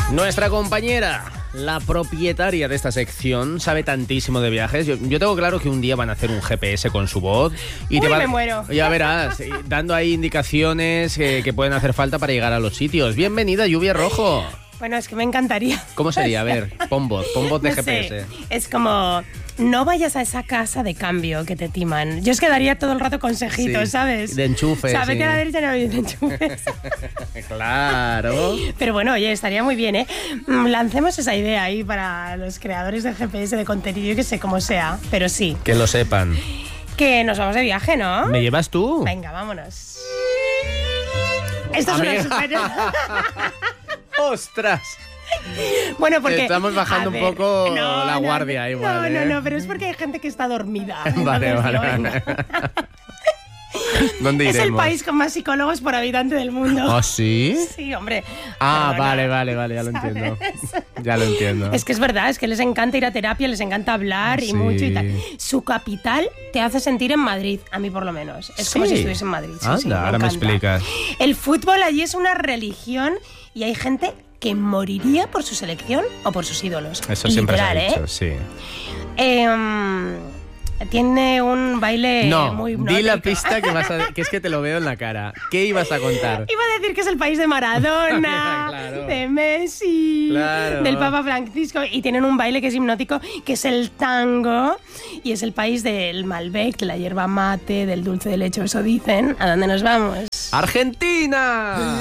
Nuestra compañera, la propietaria de esta sección, sabe tantísimo de viajes. Yo tengo claro que un día van a hacer un GPS con su voz y me muero. Ya verás, dando ahí indicaciones que pueden hacer falta para llegar a los sitios. Bienvenida, Lluvia Rojo. Bueno, es que me encantaría. ¿Cómo sería? A ver, pon voz de GPS. Es como, no vayas a esa casa de cambio que te timan. Yo es que daría todo el rato consejitos, Sí, ¿sabes? de enchufes. O sea, vete sí. a la derecha y no de enchufes. Claro. Pero bueno, oye, estaría muy bien, ¿eh? Lancemos esa idea ahí para los creadores de GPS, de contenido, yo que sé cómo sea, pero sí. Que lo sepan. Que nos vamos de viaje, ¿no? ¿Me llevas tú? Venga, vámonos. Esto es una super... ¡Ostras! Bueno, porque... Estamos bajando un poco la guardia igual. No, pero es porque hay gente que está dormida. Vale. ¿Dónde iremos? Es el país con más psicólogos por habitante del mundo. ¿Ah, sí? Sí, hombre. Ah, Perdona. vale, ya lo ¿Sabes? entiendo. Ya lo entiendo. Es que es verdad, es que les encanta ir a terapia, les encanta hablar y Sí. mucho y tal. Su capital te hace sentir en Madrid, a mí por lo menos. Es como Sí. si estuviese en Madrid. Sí, Anda, sí, ahora me encanta. explicas. El fútbol allí es una religión y hay gente que moriría por su selección o por sus ídolos. Eso siempre se ha Literal, dicho, sí. Tiene un baile No, muy di la hipnótico. pista que es que te lo veo en la cara. ¿Qué ibas a contar? Iba a decir que es el país de Maradona, Claro. de Messi, Claro. del Papa Francisco, y tienen un baile que es hipnótico, que es el tango, y es el país del Malbec, de la hierba mate, del dulce de leche, eso dicen. ¿A dónde nos vamos? ¡Argentina!